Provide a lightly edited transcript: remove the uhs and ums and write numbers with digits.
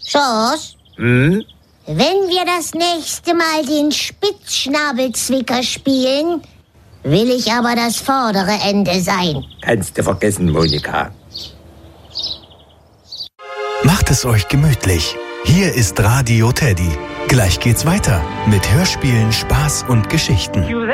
Schorsch, Hm? wenn wir das nächste Mal den Spitzschnabelzwicker spielen, will ich aber das vordere Ende sein. Kannst du vergessen, Monika. Macht es euch gemütlich. Hier ist Radio Teddy. Gleich geht's weiter mit Hörspielen, Spaß und Geschichten.